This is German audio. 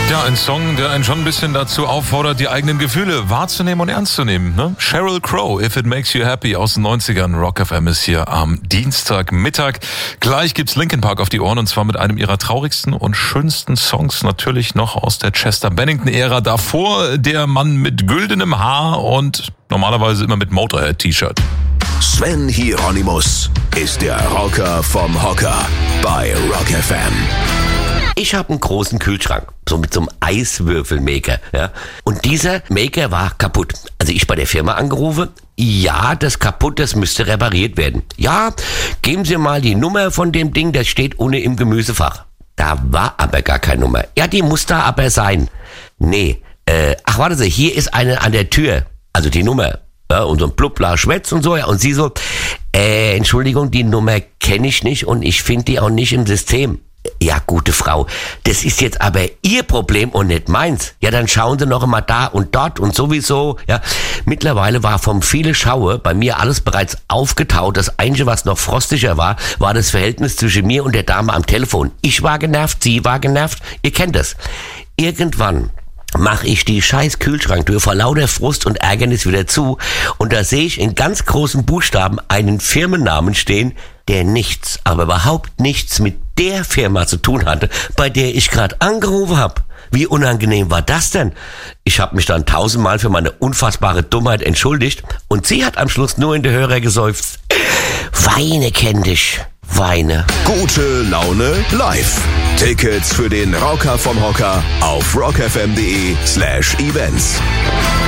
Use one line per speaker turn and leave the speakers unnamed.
Ja, ein Song, der einen schon ein bisschen dazu auffordert, die eigenen Gefühle wahrzunehmen und ernst zu nehmen. Ne? Sheryl Crow, If It Makes You Happy aus den 90ern. Rock FM ist hier am Dienstagmittag. Gleich gibt's Linkin Park auf die Ohren und zwar mit einem ihrer traurigsten und schönsten Songs natürlich noch aus der Chester Bennington-Ära. Davor der Mann mit güldenem Haar und normalerweise immer mit Motorhead-T-Shirt.
Sven Hieronymus ist der Rocker vom Hocker bei Rock FM.
Ich habe einen großen Kühlschrank, so mit so einem Eiswürfelmaker, ja. Und dieser Maker war kaputt. Also ich bei der Firma angerufen, ja, das kaputt, das müsste repariert werden. Ja, geben Sie mal die Nummer von dem Ding, das steht unten im Gemüsefach. Da war aber gar keine Nummer. Ja, die muss da aber sein. Nee, warten Sie, hier ist eine an der Tür, also die Nummer. Ja, und so ein Blubla Schwätz und so, ja, und sie so, Entschuldigung, die Nummer kenne ich nicht und ich finde die auch nicht im System. Ja, gute Frau, das ist jetzt aber Ihr Problem und nicht meins. Ja, dann schauen Sie noch einmal da und dort und sowieso. Ja, mittlerweile war vom viele Schaue bei mir alles bereits aufgetaut. Das Einzige, was noch frostiger war, war das Verhältnis zwischen mir und der Dame am Telefon. Ich war genervt, sie war genervt. Ihr kennt es. Irgendwann mache ich die scheiß Kühlschranktür vor lauter Frust und Ärgernis wieder zu und da sehe ich in ganz großen Buchstaben einen Firmennamen stehen, der nichts, aber überhaupt nichts mit der Firma zu tun hatte, bei der ich gerade angerufen habe. Wie unangenehm war das denn? Ich habe mich dann 1000-mal für meine unfassbare Dummheit entschuldigt und sie hat am Schluss nur in die Hörer geseufzt. Weine kenn dich, weine.
Gute Laune live. Tickets für den Rocker vom Hocker auf rockfm.de/events.